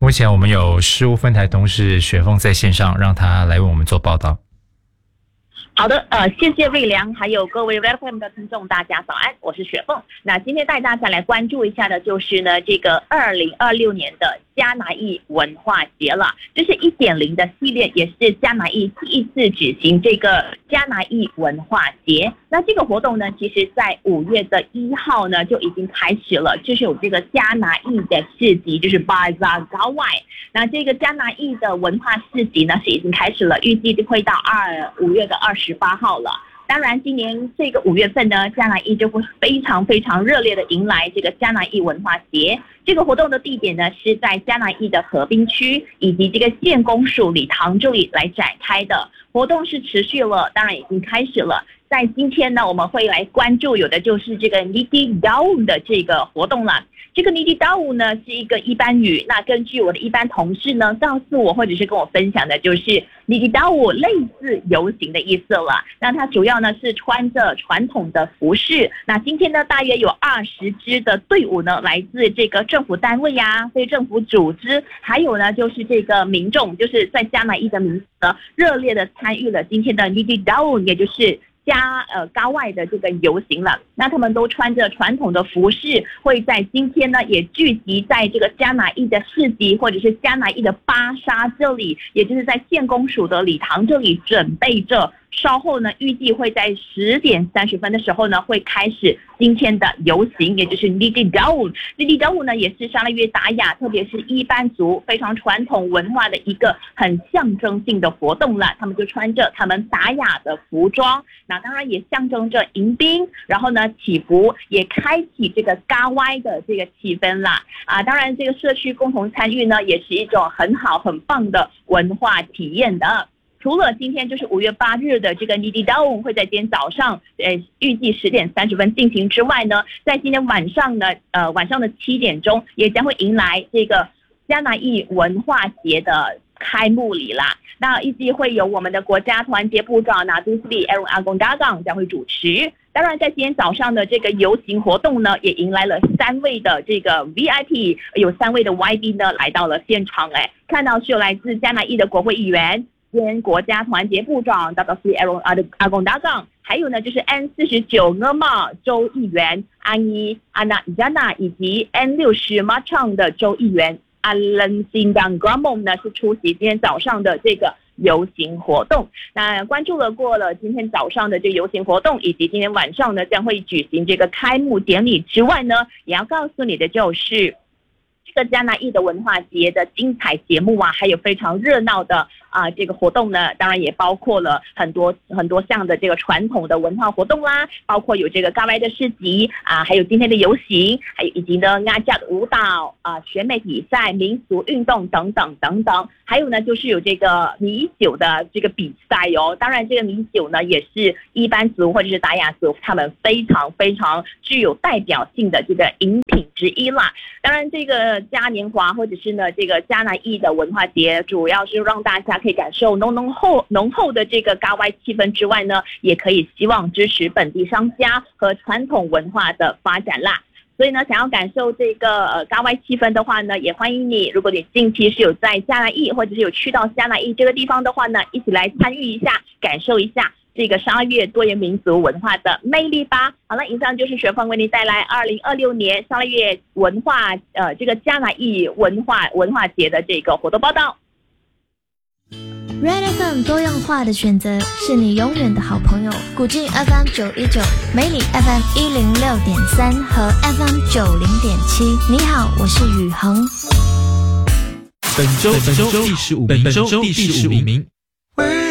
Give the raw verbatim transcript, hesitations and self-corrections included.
目前我们有事务分台同事雪凤在线上，让他来为我们做报道。 好的，呃，谢谢瑞良，还有各位 Red F M 的听众，大家早安，我是雪凤。那今天带大家来关注一下的就是呢，这个二零二六年的嘉南艺文化节了，这是 一点零 的系列，也是嘉南艺第一次举行这个嘉南艺文化节。那这个活动呢，其实在五月的一号呢就已经开始了，就是有这个嘉南艺的市集，就是 Bazaar Gawai。那这个嘉南艺的文化市集呢是已经开始了，预计会到二五月的二十八号了。当然，今年这个五月份呢，嘉南艺就会非常非常热烈的迎来这个嘉南艺文化节。这个活动的地点呢是在嘉南艺的河滨区以及这个县公署礼堂这里来展开的。活动是持续了，当然已经开始了。在今天呢，我们会来关注有的就是这个 Nidi Daun 的这个活动了。这个 Nidi Daun 呢是一个一般语，那根据我的一般同事呢告诉我或者是跟我分享的，就是 Nidi Daun 类似游行的意思了。那它主要呢是穿着传统的服饰。那今天呢大约有二十支的队伍呢，来自这个政府单位呀、啊、非政府组织，还有呢就是这个民众，就是在嘉南艺的民众呢热烈的参与了今天的 Nidi Daun， 也就是加呃高外的这个游行了。那他们都穿着传统的服饰，会在今天呢也聚集在这个嘉南艺的市集或者是嘉南艺的巴沙这里，也就是在县公署的礼堂这里准备着。稍后呢，预计会在十点三十分的时候呢，会开始今天的游行，也就是 Nidi Daun。Nidi Daun 呢，也是沙拉越达雅，特别是伊班族非常传统文化的一个很象征性的活动了。他们就穿着他们达雅的服装，那当然也象征着迎宾，然后呢起伏，也开启这个嘎歪的这个气氛啦。啊，当然这个社区共同参与呢，也是一种很好很棒的文化体验的。除了今天就是五月八日的这个 Nidi Daun 会在今天早上，呃，预计十点三十分进行之外呢，在今天晚上呢，呃，晚上的七点钟也将会迎来这个嘉南艺文化节的开幕礼啦。那预计会由我们的国家团结部长拿督斯里 Aaron Agong-Dagang 将会主持。当然，在今天早上的这个游行活动呢，也迎来了三位的这个 V I P， 有三位的 Y B 呢来到了现场。哎，看到是有来自嘉南艺的国会议员。兼国家团结部长达达斯 Aaron Agong-Dagang， 还有呢就是 N 四十九 Ngerma 州议员安伊阿纳伊加纳，以及 N 六十 Machang 的州议员 Alan Sindang Gramong 呢是出席今天早上的这个游行活动。那关注了过了今天早上的这个游行活动，以及今天晚上呢将会举行这个开幕典礼之外呢，也要告诉你的就是这个嘉南艺的文化节的精彩节目啊，还有非常热闹的啊这个活动呢，当然也包括了很多很多项的这个传统的文化活动啦，包括有这个嘎歪的市集啊，还有今天的游行，还有以及呢阿加的舞蹈啊、选美比赛、民俗运动等等等等，还有呢就是有这个米酒的这个比赛哦。当然这个米酒呢也是伊班族或者是达雅族他们非常非常具有代表性的这个饮品之一啦。当然这个嘉年华或者是呢这个嘉南艺的文化节，主要是让大家可以感受浓浓厚浓厚的这个嘎歪气氛之外呢，也可以希望支持本地商家和传统文化的发展啦。所以呢，想要感受这个呃嘎歪气氛的话呢，也欢迎你，如果你近期是有在嘉南艺或者是有去到嘉南艺这个地方的话呢，一起来参与一下，感受一下这个沙拉越多元民族文化的魅力吧。好了，以上就是雪凤为您带来二零二六年沙拉越文化呃这个嘉南艺文化文化节的这个活动报道。 Red F M 多样化的选择是你永远的好朋友。古晋 F M 九一九，梅里 F M 一零六点三和 F M 九零点七。你好，我是宇恒。 本周本周第十五名，本周第十五名。